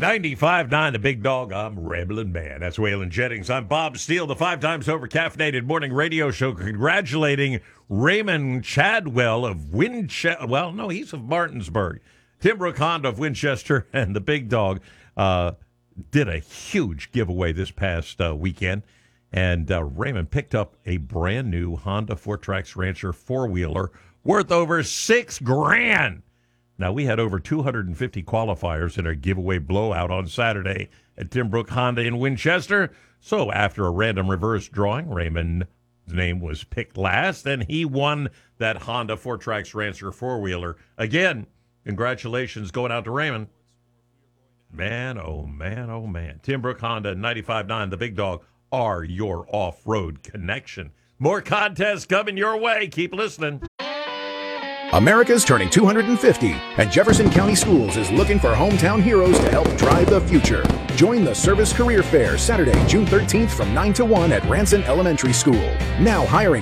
95.9 The Big Dog. I'm Ramblin' Man. That's Waylon Jennings. I'm Bob Steele, the 5 times over caffeinated morning radio show, congratulating Raymond Chadwell of Winchester. Well, no, he's of Martinsburg. Tim Brook Honda of Winchester and the Big Dog did a huge giveaway this past weekend. And Raymond picked up a brand new Honda Four-Trax Rancher four-wheeler worth over $6,000. Now, we had over 250 qualifiers in our giveaway blowout on Saturday at Tim Brook Honda in Winchester. So after a random reverse drawing, Raymond's name was picked last, and he won that Honda Four-Trax Rancher four-wheeler. Again, congratulations going out to Raymond. Man, oh man, oh man. Tim Brook Honda, 95.9 The Big Dog, are your off-road connection. More contests coming your way. Keep listening. America's turning 250, and Jefferson County Schools is looking for hometown heroes to help drive the future. Join the Service Career Fair Saturday, June 13th from 9 to 1 at Ranson Elementary School. Now hiring